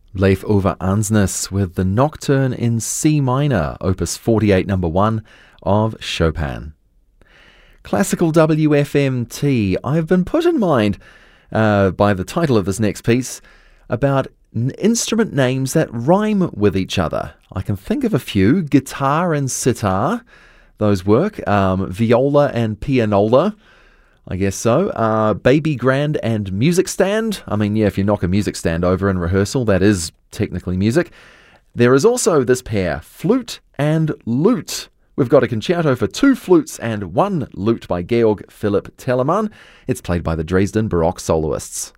Leif Ove Ansnes with the Nocturne in C minor, opus 48 number 1 of Chopin. Classical WFMT. I've been put in mind by the title of this next piece about instrument names that rhyme with each other. I can think of a few. Guitar and sitar, those work. Viola and pianola, I guess so. Baby grand and music stand. I mean, yeah, if you knock a music stand over in rehearsal, that is technically music. There is also this pair, flute and lute. We've got a concerto for 2 flutes and 1 lute by Georg Philipp Telemann. It's played by the Dresden Baroque soloists.